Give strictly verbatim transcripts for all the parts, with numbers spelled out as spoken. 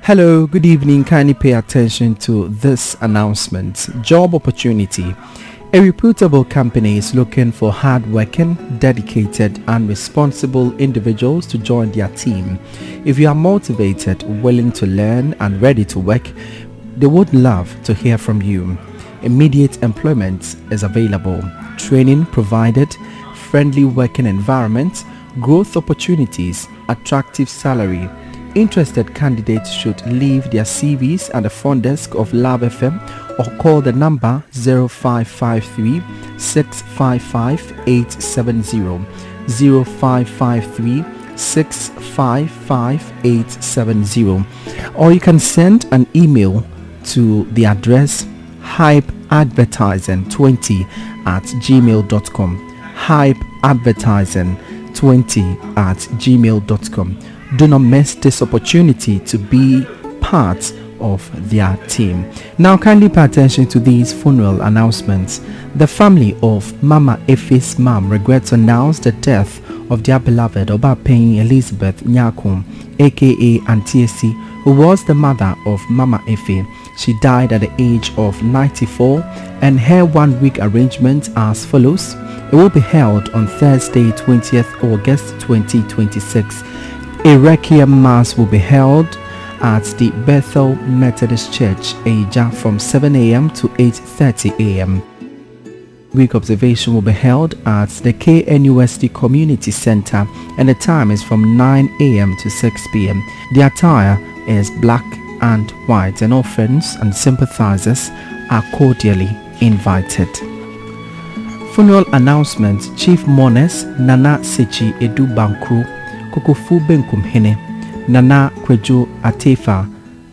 Hello, good evening. Kindly pay attention to this announcement. Job opportunity. A reputable company is looking for hardworking, dedicated, and responsible individuals to join their team. If you are motivated, willing to learn, and ready to work, they would love to hear from you. Immediate employment is available. Training provided, friendly working environment, growth opportunities, attractive salary. Interested candidates should leave their C Vs at the front desk of Love F M or call the number zero five five three, six five five, eight seven zero, zero five five three, six five five, eight seven zero, or you can send an email to the address hype advertising twenty at gmail dot com. hype advertising twenty at gmail dot com. Do not miss this opportunity to be part of their team. Now kindly pay attention to these funeral announcements. The family of Mama Efe's mom regrets to announce the death of their beloved Obapenyi Elizabeth Nyakum, aka Auntie Esi, who was the mother of Mama Efe. She died at the age of ninety-four, and her one-week arrangement as follows. It will be held on Thursday, twentieth August twenty twenty-six. A requiem mass will be held at the Bethel Methodist Church, Eja, from seven a.m. to eight thirty a.m. Week observation will be held at the K N U S T Community Center, and the time is from nine a.m. to six p.m. The attire is black and white, and all friends and sympathizers are cordially invited. Funeral announcement. Chief Mourners Nana Sechi Edu Bankru Kokofu Benkum Hene, Nana Kwejo Atefa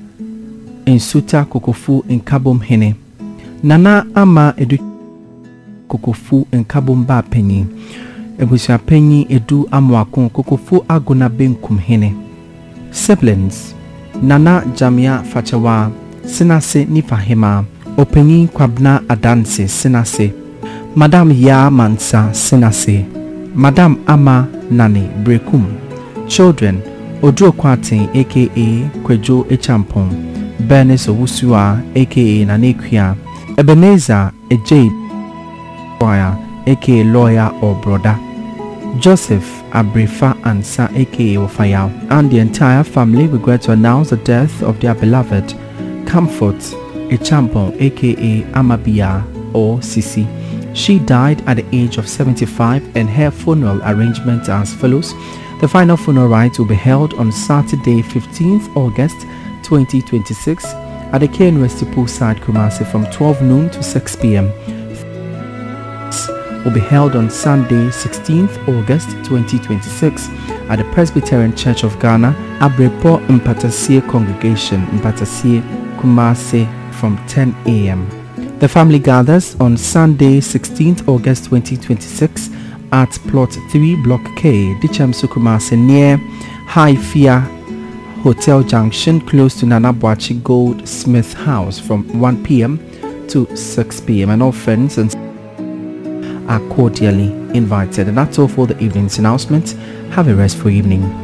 Insuta Kokofu Nkabom Hene, Nana Ama Edu Kokofu Nkabom Ba Penyi, Ebusha Penyi Edu Amwakon Kokofu Agona Benkum Hene. Siblings. Nana Jamia Fachawa Sinase Nifahema, Openyi Kwabna Adanse Sinase, Madam Ya Mansa Sinase, Madam Ama Nani Brekum. Children. Ojo Kwati aka Kwejo Echampon, Bernice Owusua aka Nanekwia, Ebenezer Ejay Wire aka Lawyer or Brother, Joseph Abrefa Ansa aka Ofaya, and the entire family regret to announce the death of their beloved Comfort Echampon aka Amabia or Sisi. She died at the age of seventy-five, and her funeral arrangement as follows. The final funeral rites will be held on Saturday, fifteenth August twenty twenty-six at the K N U S T Poolside, Kumasi from twelve noon to six p.m. will be held on Sunday, sixteenth August twenty twenty-six at the Presbyterian Church of Ghana, Abrepo Mpatasie Congregation, Mpatasie, Kumasi from ten a.m. The family gathers on Sunday, sixteenth August twenty twenty-six at Plot three, Block K, Dichamsu Kumasi, near High Fia Hotel Junction, close to Nana Boachi Goldsmith House from one p.m. to six p.m. And all friends and are cordially invited. And that's all for the evening's announcement. Have a restful evening.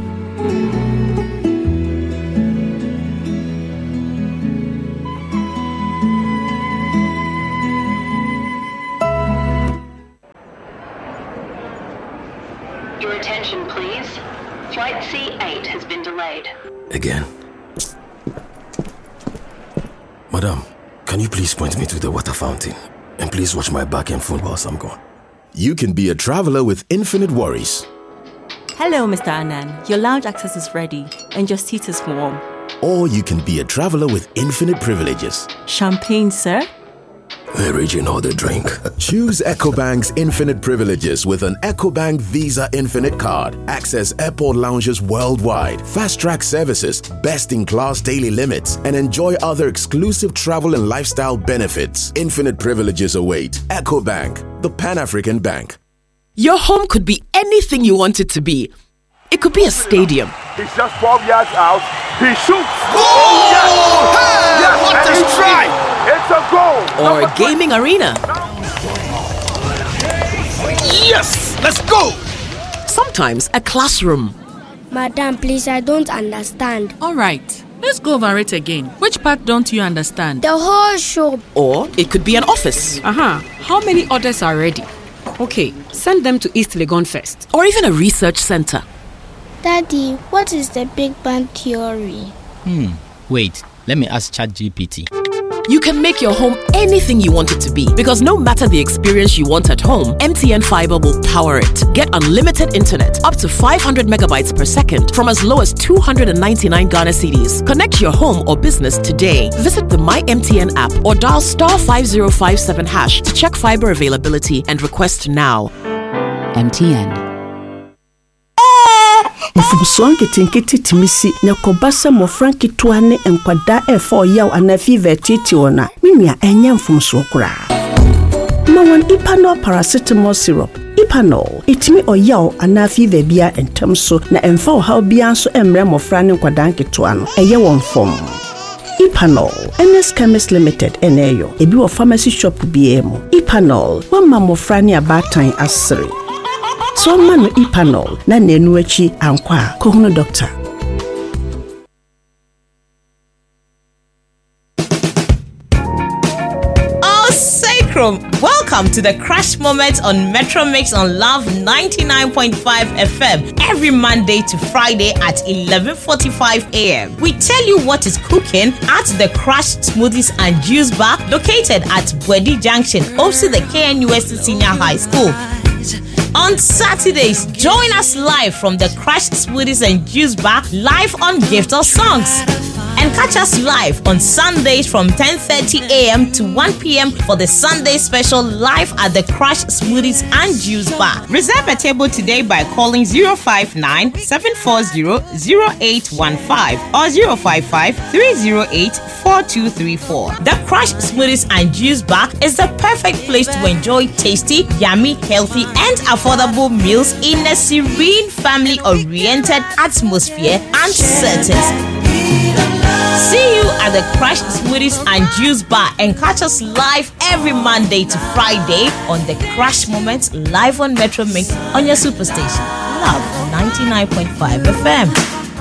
Your attention, please. Flight C eight has been delayed. Again? Madam, can you please point me to the water fountain? And please watch my back and phone whilst I'm gone. You can be a traveler with infinite worries. Hello, Mister Anand. Your lounge access is ready and your seat is warm. Or you can be a traveler with infinite privileges. Champagne, sir? The region or the drink. Choose EcoBank's infinite privileges with an EcoBank Visa Infinite card. Access airport lounges worldwide, fast-track services, best-in-class daily limits, and enjoy other exclusive travel and lifestyle benefits. Infinite privileges await. EcoBank, the Pan-African Bank. Your home could be anything you want it to be. It could be a stadium. He's just twelve yards out. He shoots. Oh, yes. Hey, yes, what a strike! It's a goal. Or a gaming arena. Yes, let's go. Sometimes a classroom. Madam, please, I don't understand. All right. Let's go over it again. Which part don't you understand? The whole shop. Or it could be an office. Uh-huh. How many orders are ready? Okay, send them to East Legon first. Or even a research center. Daddy, what is the Big Bang Theory? Hmm, wait, let me ask ChatGPT. You can make your home anything you want it to be, because no matter the experience you want at home, M T N Fiber will power it. Get unlimited internet up to five hundred megabytes per second from as low as two hundred ninety-nine Ghana cedis. Connect your home or business today. Visit the My M T N app or dial star five zero five seven hash to check fiber availability and request now. M T N. Mfumsuan kitinkiti timisi na kobasa mofranki tuane enkwada efo yaw ana fever titi ona mimia enya mfumsuo kura Mawan Ipanol paracetamol syrup Ipanol itimi oyaw ana fever bia entamso na emfa ohaw bia nso emre mofra ne nkwada nketo ano eye won fom Ipanol N S Chemist Limited eneyo ebi wo pharmacy shop bia emo Ipanol wamma mofra ne abatan asere So manu Ipanol na nenu echi ankwa kohunu doctor. Oh Sacrum, welcome to the Crash Moment on Metro Mix on Love ninety-nine point five F M every Monday to Friday at eleven forty-five a m We tell you what is cooking at the Crash Smoothies and Juice Bar located at Bwedi Junction, opposite the K N U S Senior High School. On Saturdays, join us live from the Crash Smoothies and Juice Bar live on Gift or Songs. And catch us live on Sundays from ten thirty a m to one p m for the Sunday special live at the Crash Smoothies and Juice Bar. Reserve a table today by calling zero five nine, seven four zero, zero eight one five or zero five five, three zero eight, four two three four. The Crash Smoothies and Juice Bar is the perfect place to enjoy tasty, yummy, healthy and affordable meals in a serene, family-oriented atmosphere and settings. See you at the Crash Smoothies and Juice Bar and catch us live every Monday to Friday on the Crash Moment live on Metro Mix on your superstation. Love ninety-nine point five F M.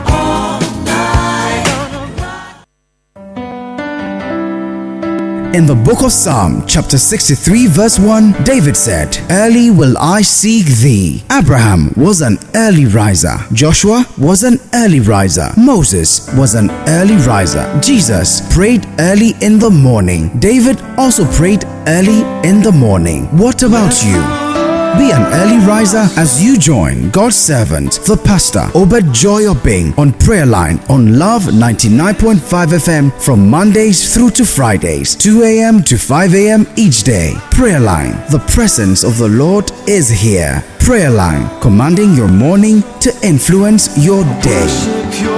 In the book of Psalm, chapter sixty-three, verse one, David said, "Early will I seek thee." Abraham was an early riser. Joshua was an early riser. Moses was an early riser. Jesus prayed early in the morning. David also prayed early in the morning. What about you? Be an early riser as you join God's servant, the pastor, Obed Joy Obeng, on Prayer Line on Love ninety-nine point five F M from Mondays through to Fridays, two a m to five a m each day. Prayer Line, the presence of the Lord is here. Prayer Line, commanding your morning to influence your day.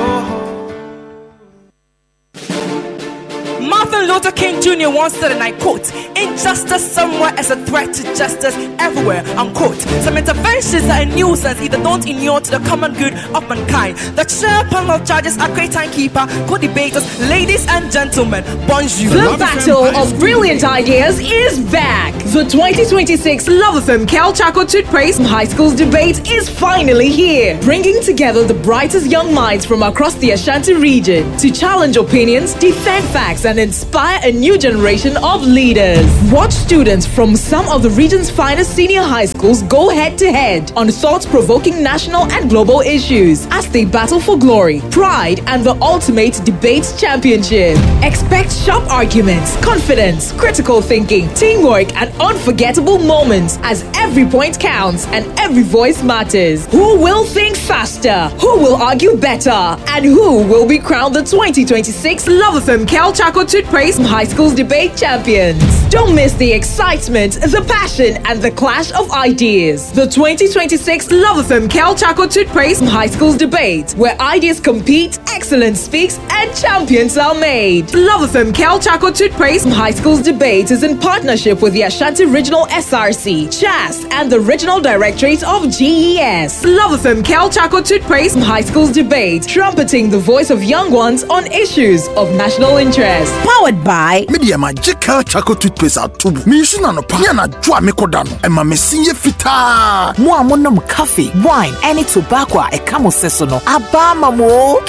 Martin Luther King Junior once said, and I quote, "Injustice somewhere is a threat to justice everywhere," unquote. Some interventions are a nuisance, either don't inure to the common good of mankind. The chair panel of judges are great timekeeper, co-debaters, ladies and gentlemen, bonjour. The battle of brilliant ideas is back. The twenty twenty-six Love F M Cal Chaco Toothpaste High School's debate is finally here, bringing together the brightest young minds from across the Ashanti region to challenge opinions, defend facts, and inspire a new generation of leaders. Watch students from some of the region's finest senior high schools go head-to-head on thought-provoking national and global issues as they battle for glory, pride, and the ultimate debate championship. Expect sharp arguments, confidence, critical thinking, teamwork, and unforgettable moments as every point counts and every voice matters. Who will think faster? Who will argue better? And who will be crowned the twenty twenty-six Love F M Cal Chaco Toothpaste High School's debate champions? Don't miss the excitement, the passion, and the clash of ideas. The twenty twenty-six Love F M Cal Chaco Toothpaste High School's debate, where ideas compete, excellence speaks, and champions are made. Love F M Cal Chaco Toothpaste High School's debate is in partnership with the Ashanti Regional S R C, C H A S, and the Regional Directorate of G E S. Love F M Cal Chaco Toothpaste High School's debate, trumpeting the voice of young ones on issues of national interest. Powered by Media Magical Chaco Toothpaste at Tubu. Mishina no Piana Dwa Mikodano. And my messinye fita. Mua monum coffee, wine, any tobacco, a camo sesono. Abama mo. Cal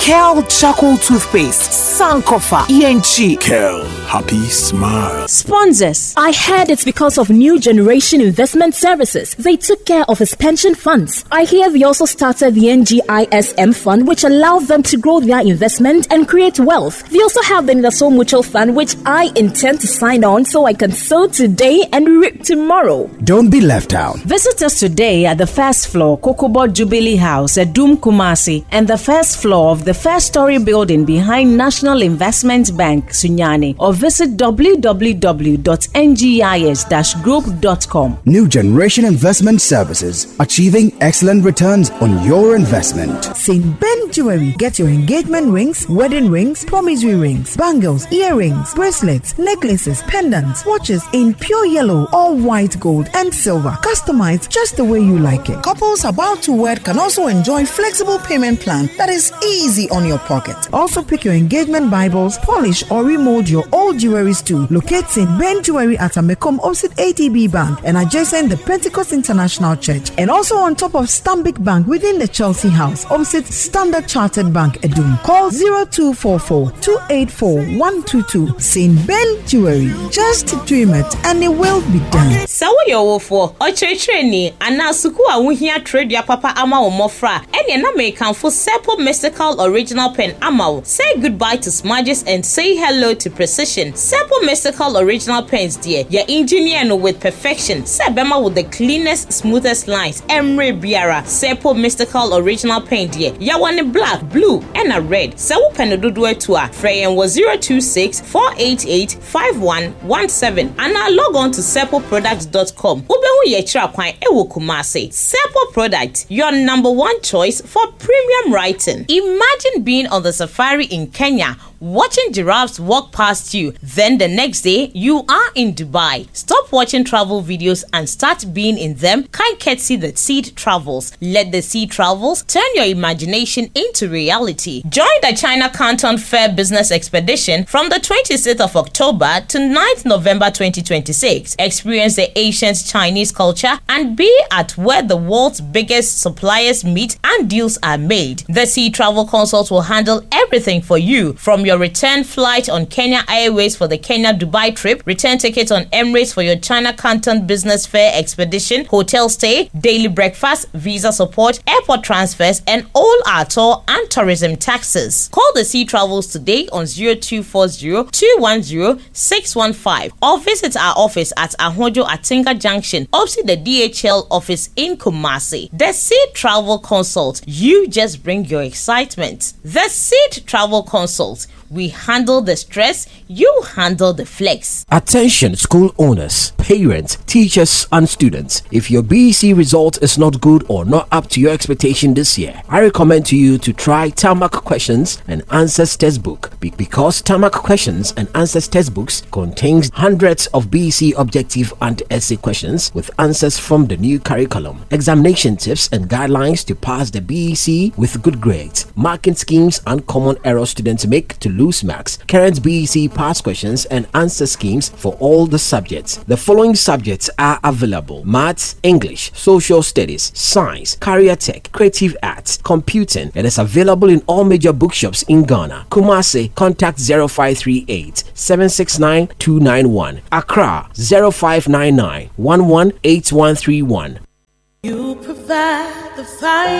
Charcoal toothpaste, Sankofa, E N G. Kel, happy smile. Sponsors. I heard it's because of New Generation Investment Services. They took care of his pension funds. I hear they also started the N G I S M fund, which allowed them to grow their investment and create wealth. They also have the Nidaso Mutual Fund, which I intend to sign on so I can sow today and reap tomorrow. Don't be left out. Visit us today at the first floor, Kokobo Jubilee House at Doom Kumasi, and the first floor of the first story building behind National Investment Bank, Sunyani, or visit w w w dot n g i s dash group dot com. New Generation Investment Services, achieving excellent returns on your investment. Saint Ben Jewelry. Get your engagement rings, wedding rings, promissory rings, bangles, earrings, bracelets, necklaces, pendants, watches in pure yellow, all white gold and silver, customized just the way you like it. Couples about to wed can also enjoy flexible payment plan that is easy on your pocket. Also pick your engagement Bibles, polish or remold your old jewelries too. Locate Saint Ben Jewelry at Amekom opposite A T B Bank and adjacent the Pentecost International Church, and also on top of Stanbic Bank within the Chelsea House opposite Standard Chartered Bank, Edum. Call zero two four four, two eight four, one two two. Saint Ben Jewelry. Just dream it and it will be done. So yo for Ochecheni anasuku awuhia trade ya papa ama omofra ene na me kan for Seppo Mystical Original Pen ama. Say goodbye to smudges and say hello to precision. Seppo Mystical Original Pens dear. Ya engineer no with perfection. Sebema with the cleanest, smoothest lines. Emre Biara. Seppo Mystical Original Pen dear. Ya one black, blue and a red. Sewo pen dodo etua. Freyen was zero two six, four eight eight, five one one seven. And now log on to seppo products dot com. Ubehu ye chira kwan ewo Kumasi. Seppo Product, your number one choice for premium writing. Imagine being on the safari in Kenya, watching giraffes walk past you. Then the next day, you are in Dubai. Stop watching travel videos and start being in them. Kind Ketsi the Seed Travels. Let the Seed Travels turn your imagination into reality. Join the China Canton Fair Business Expedition from the twenty-sixth of October to ninth November twenty twenty-six. Experience the ancient Chinese culture and be at where the world's biggest suppliers meet and deals are made. The Sea Travel Consult will handle everything for you, from your return flight on Kenya Airways for the Kenya-Dubai trip, return tickets on Emirates for your China Canton Business Fair Expedition, hotel stay, daily breakfast, visa support, airport transfers, and all our tour and tourism taxes. Call the Sea Travels today on zero two four zero, two one zero, six one five or visit our office at Ahojo Atinga Junction, opposite the D H L office in Kumasi. The Sea Travel Consult. You just bring your excitement. The Sea Travel Consult. We handle the stress, you handle the flex. Attention school owners, parents, teachers and students. If your B E C result is not good or not up to your expectation this year, I recommend to you to try Tarmac Questions and Answers Textbook. Be- because Tarmac Questions and Answers Textbooks contains hundreds of B E C objective and essay questions with answers from the new curriculum, examination tips and guidelines to pass the B E C with good grades, marking schemes and common errors students make to lose marks, current B E C past questions and answer schemes for all the subjects. The following subjects are available: Maths, English, Social Studies, Science, Career Tech, Creative Arts, Computing. It is available in all major bookshops in Ghana. Kumasi, contact zero five three eight, seven six nine, two nine one. Accra, zero five nine nine, one one eight one three one. You provide the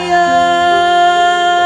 fire.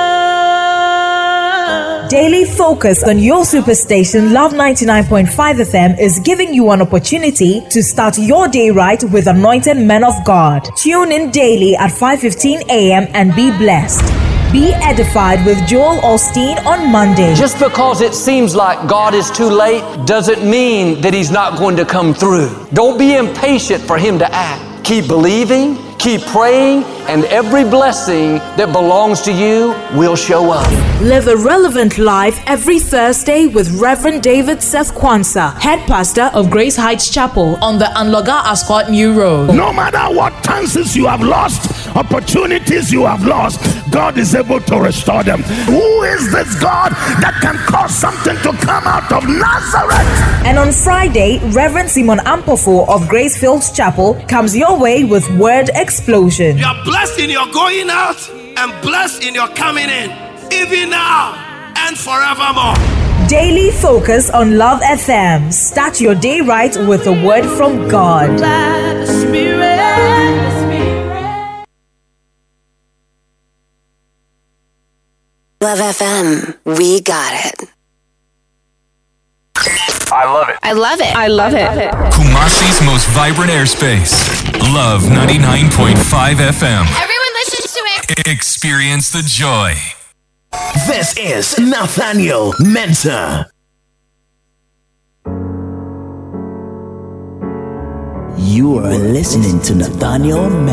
Daily focus on your superstation Love ninety-nine point five F M is giving you an opportunity to start your day right with anointed men of God. Tune in daily at five fifteen a.m. and be blessed. Be edified with Joel Osteen on Monday. Just because it seems like God is too late doesn't mean that He's not going to come through. Don't be impatient for Him to act. Keep believing, keep praying, and every blessing that belongs to you will show up. Live a relevant life every Thursday with Reverend David Seth Kwanzaa, head pastor of Grace Heights Chapel on the Anloga Ascot New Road. No matter what chances you have lost, opportunities you have lost, God is able to restore them. Who is this God that can cause something to come out of Nazareth? And on Friday, Reverend Simon Ampofo of Grace Fields Chapel comes your way with Word Explosion. You are blessed in your going out and blessed in your coming in. Even now, and forevermore. Daily focus on Love F M. Start your day right with a word from God. Love F M, we got it. I love it. I love it. I love it. Kumasi's most vibrant airspace. Love ninety-nine point five F M. Everyone listens to it. Experience the joy. This is Nathaniel Mensah. You are listening to Nathaniel Mensah.